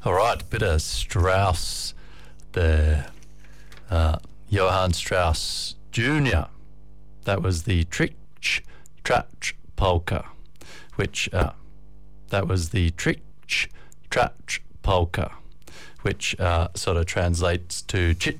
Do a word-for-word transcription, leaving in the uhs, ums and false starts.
All right, bit of Strauss there. Uh, Johann Strauss Junior That was the Tritch Tratch Polka, which uh, that was the Tritch Tratch Polka, which uh, sort of translates to chit